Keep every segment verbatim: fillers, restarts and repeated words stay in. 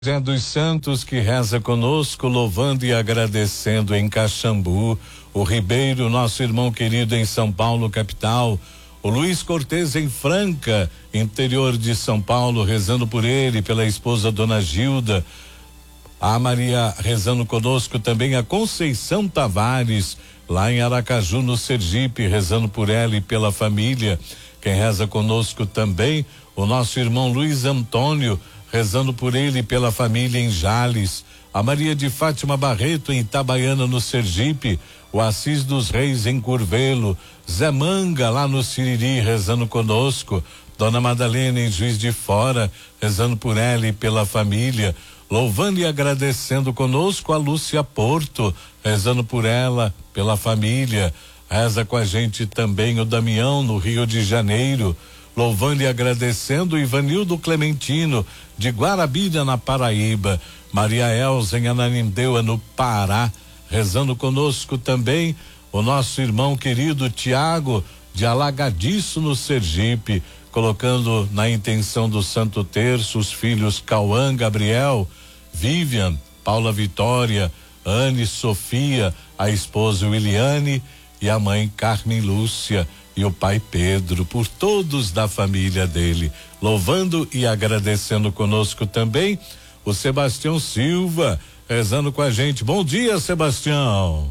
Zé dos Santos, que reza conosco, louvando e agradecendo em Caxambu, o Ribeiro, nosso irmão querido em São Paulo, capital, o Luiz Cortez em Franca, interior de São Paulo, rezando por ele, pela esposa Dona Gilda, a Maria rezando conosco também, a Conceição Tavares, lá em Aracaju, no Sergipe, rezando por ela e pela família. Quem reza conosco também, o nosso irmão Luiz Antônio, rezando por ele e pela família em Jales, a Maria de Fátima Barreto em Itabaiana, no Sergipe, o Assis dos Reis em Curvelo, Zé Manga lá no Siriri rezando conosco, Dona Madalena em Juiz de Fora, rezando por ela e pela família, louvando e agradecendo conosco a Lúcia Porto, rezando por ela, pela família, reza com a gente também o Damião no Rio de Janeiro, louvando e agradecendo o Ivanildo Clementino de Guarabira, na Paraíba, Maria Elza em Ananindeua, no Pará, rezando conosco também o nosso irmão querido Tiago de Alagadiço, no Sergipe, colocando na intenção do Santo Terço os filhos Cauã, Gabriel, Vivian, Paula Vitória, Anne, Sofia, a esposa Williane e a mãe Carmen Lúcia e o pai Pedro, por todos da família dele, louvando e agradecendo conosco também o Sebastião Silva, rezando com a gente. Bom dia, Sebastião.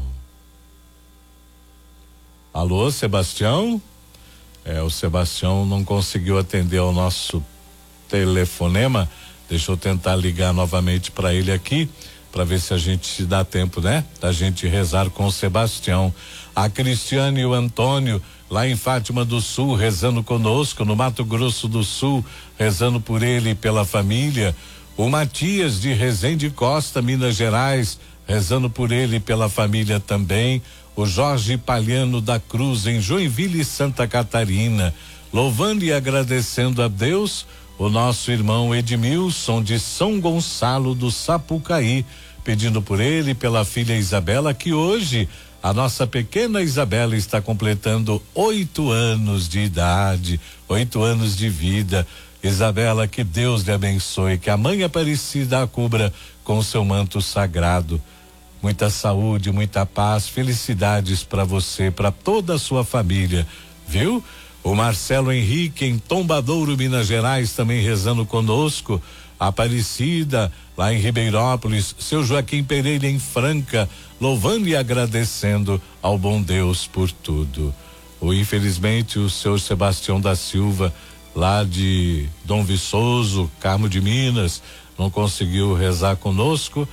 Alô, Sebastião? É, o Sebastião não conseguiu atender ao nosso telefonema. Deixa eu tentar ligar novamente para ele aqui, para ver se a gente se dá tempo, né? Da gente rezar com o Sebastião. A Cristiane e o Antônio, lá em Fátima do Sul, rezando conosco, no Mato Grosso do Sul, rezando por ele e pela família. O Matias de Resende Costa, Minas Gerais, rezando por ele e pela família também. O Jorge Palhano da Cruz, em Joinville, Santa Catarina, louvando e agradecendo a Deus. O nosso irmão Edmilson de São Gonçalo do Sapucaí, pedindo por ele e pela filha Isabela, que hoje a nossa pequena Isabela está completando oito anos de idade, oito anos de vida. Isabela, que Deus lhe abençoe, que a Mãe Aparecida a cubra com seu manto sagrado. Muita saúde, muita paz, felicidades para você, para toda a sua família, viu? O Marcelo Henrique em Tombadouro, Minas Gerais, também rezando conosco. A Aparecida lá em Ribeirópolis, seu Joaquim Pereira em Franca, louvando e agradecendo ao bom Deus por tudo. O infelizmente o senhor Sebastião da Silva, lá de Dom Viçoso, Carmo de Minas, não conseguiu rezar conosco,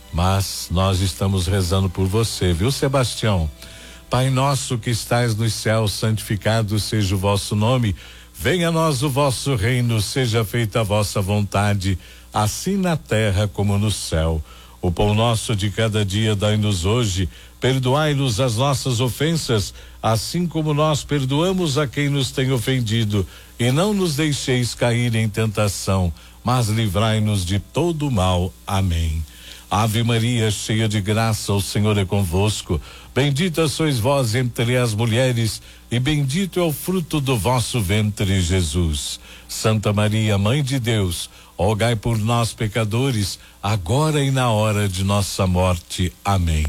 mas nós estamos rezando por você, viu, Sebastião? Pai nosso que estais nos céus, santificado seja o vosso nome, venha a nós o vosso reino, seja feita a vossa vontade, assim na terra como no céu. O pão nosso de cada dia dai-nos hoje, perdoai-nos as nossas ofensas, assim como nós perdoamos a quem nos tem ofendido, e não nos deixeis cair em tentação, mas livrai-nos de todo o mal. Amém. Ave Maria, cheia de graça, o Senhor é convosco. Bendita sois vós entre as mulheres, e bendito é o fruto do vosso ventre, Jesus. Santa Maria, Mãe de Deus, rogai por nós, pecadores, agora e na hora de nossa morte. Amém.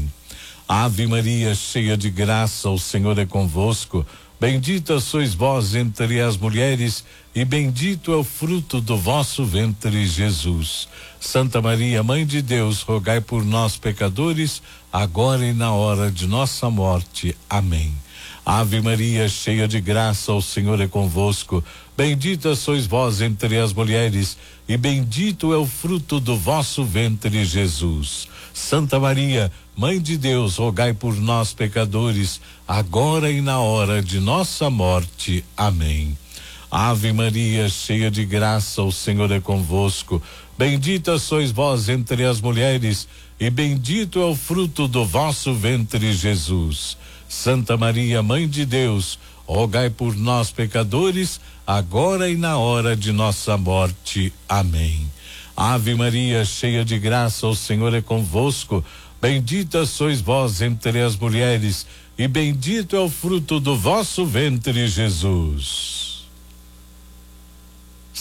Ave Maria, cheia de graça, o Senhor é convosco. Bendita sois vós entre as mulheres, e bendito é o fruto do vosso ventre, Jesus. Santa Maria, Mãe de Deus, rogai por nós, pecadores, agora e na hora de nossa morte. Amém. Ave Maria, cheia de graça, o Senhor é convosco. Bendita sois vós entre as mulheres, e bendito é o fruto do vosso ventre, Jesus. Santa Maria, Mãe de Deus, rogai por nós, pecadores, agora e na hora de nossa morte. Amém. Ave Maria, cheia de graça, o Senhor é convosco. Bendita sois vós entre as mulheres, e bendito é o fruto do vosso ventre, Jesus. Santa Maria, Mãe de Deus, rogai por nós, pecadores, agora e na hora de nossa morte. Amém. Ave Maria, cheia de graça, o Senhor é convosco. Bendita sois vós entre as mulheres, e bendito é o fruto do vosso ventre, Jesus.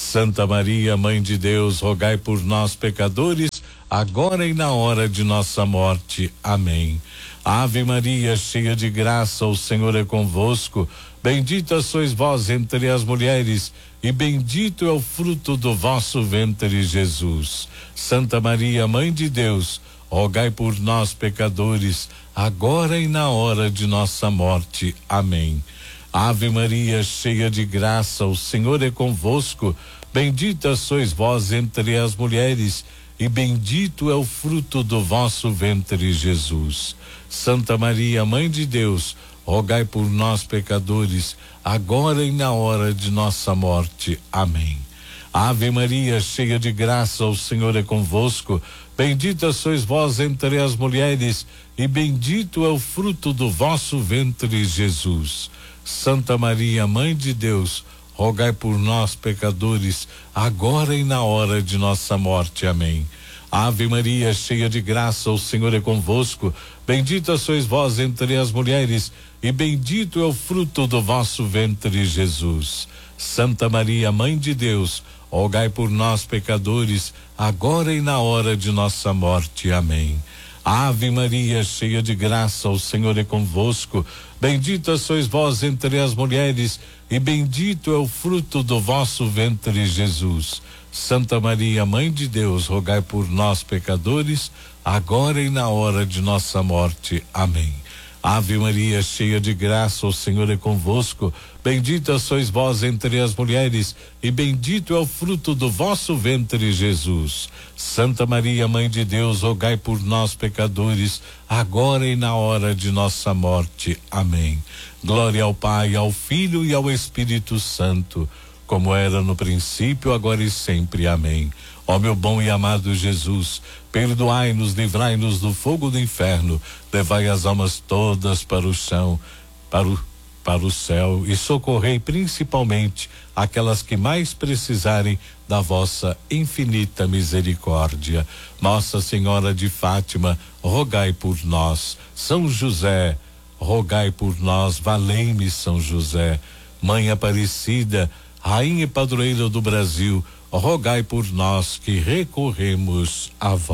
Santa Maria, Mãe de Deus, rogai por nós, pecadores, agora e na hora de nossa morte. Amém. Ave Maria, cheia de graça, o Senhor é convosco. Bendita sois vós entre as mulheres, e bendito é o fruto do vosso ventre, Jesus. Santa Maria, Mãe de Deus, rogai por nós, pecadores, agora e na hora de nossa morte. Amém. Ave Maria, cheia de graça, o Senhor é convosco. Bendita sois vós entre as mulheres, e bendito é o fruto do vosso ventre, Jesus. Santa Maria, Mãe de Deus, rogai por nós, pecadores, agora e na hora de nossa morte. Amém. Ave Maria, cheia de graça, o Senhor é convosco. Bendita sois vós entre as mulheres, e bendito é o fruto do vosso ventre, Jesus. Santa Maria, Mãe de Deus, rogai por nós, pecadores, agora e na hora de nossa morte. Amém. Ave Maria, cheia de graça, o Senhor é convosco. Bendita sois vós entre as mulheres, e bendito é o fruto do vosso ventre, Jesus. Santa Maria, Mãe de Deus, rogai por nós, pecadores, agora e na hora de nossa morte. Amém. Ave Maria, cheia de graça, o Senhor é convosco. Bendita sois vós entre as mulheres, e bendito é o fruto do vosso ventre, Jesus. Santa Maria, Mãe de Deus, rogai por nós, pecadores, agora e na hora de nossa morte. Amém. Ave Maria, cheia de graça, o Senhor é convosco. Bendita sois vós entre as mulheres, e bendito é o fruto do vosso ventre, Jesus. Santa Maria, Mãe de Deus, rogai por nós, pecadores, agora e na hora de nossa morte. Amém. Glória ao Pai, ao Filho e ao Espírito Santo, como era no princípio, agora e sempre. Amém. Ó meu bom e amado Jesus, perdoai-nos, livrai-nos do fogo do inferno, levai as almas todas para o chão, para o, para o céu, e socorrei principalmente aquelas que mais precisarem da vossa infinita misericórdia. Nossa Senhora de Fátima, rogai por nós. São José, rogai por nós. Valei-me, São José. Mãe Aparecida, Rainha e Padroeira do Brasil, rogai por nós que recorremos a vós.